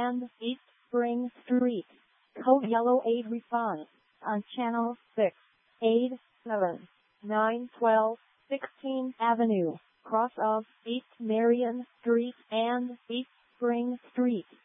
and East Spring Street. Code Yellow 835 on Channel 6, 87912 16th Avenue, cross of East Marion Street and East Spring Street.